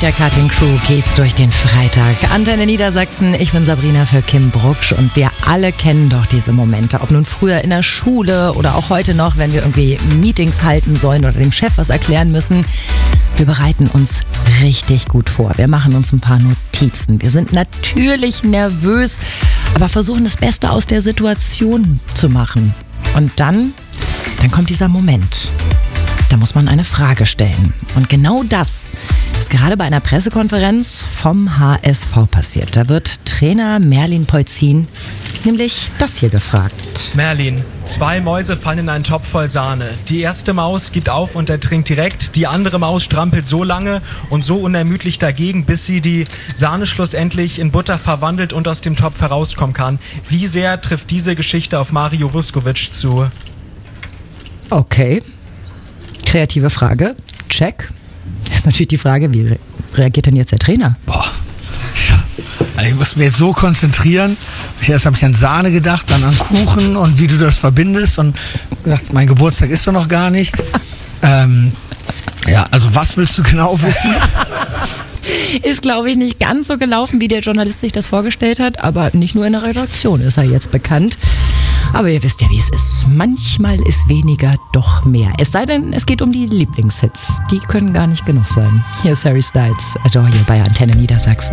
der Cutting Crew geht's durch den Freitag. Antenne Niedersachsen, ich bin Sabrina für Kim Brucksch und wir alle kennen doch diese Momente. Ob nun früher in der Schule oder auch heute noch, wenn wir irgendwie Meetings halten sollen oder dem Chef was erklären müssen. Wir bereiten uns richtig gut vor. Wir machen uns ein paar Notizen. Wir sind natürlich nervös, aber versuchen das Beste aus der Situation zu machen. Und dann kommt dieser Moment. Da muss man eine Frage stellen. Und genau das ist gerade bei einer Pressekonferenz vom HSV passiert. Da wird Trainer Merlin Polzin nämlich das hier gefragt. Merlin, 2 Mäuse fallen in einen Topf voll Sahne. Die erste Maus gibt auf und ertrinkt direkt. Die andere Maus strampelt so lange und so unermüdlich dagegen, bis sie die Sahne schlussendlich in Butter verwandelt und aus dem Topf herauskommen kann. Wie sehr trifft diese Geschichte auf Mario Vuskovic zu? Okay. Kreative Frage. Check. Ist natürlich die Frage, wie reagiert denn jetzt der Trainer? Boah. Also ich muss mir jetzt so konzentrieren. Erst habe ich an Sahne gedacht, dann an Kuchen und wie du das verbindest und gedacht, mein Geburtstag ist doch noch gar nicht. Ja, also was willst du genau wissen? Ist, glaube ich, nicht ganz so gelaufen, wie der Journalist sich das vorgestellt hat, aber nicht nur in der Redaktion ist er jetzt bekannt. Aber ihr wisst ja, wie es ist. Manchmal ist weniger doch mehr. Es sei denn, es geht um die Lieblingshits. Die können gar nicht genug sein. Hier ist Harry Styles, Adore You bei Antenne Niedersachsen.